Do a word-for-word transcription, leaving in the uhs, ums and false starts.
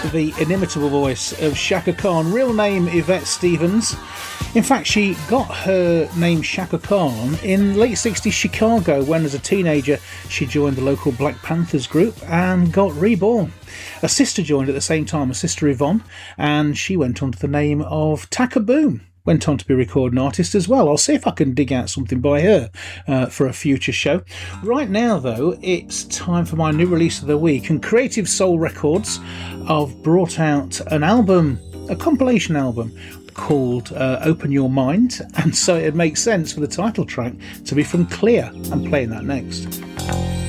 the inimitable voice of Shaka Khan, real name Yvette Stevens. In fact, she got her name Shaka Khan in late sixties Chicago when, as a teenager, she joined the local Black Panthers group and got reborn. A sister joined at the same time, a sister Yvonne, and she went under the name of Taka Boom. Went on to be a recording artist as well. I'll see if I can dig out something by her uh, for a future show. Right now, though, it's time for my new release of the week, and Creative Soul Records have brought out an album, a compilation album, called uh, Open Your Mind, and so it makes sense for the title track to be from Clear. I'm playing that next.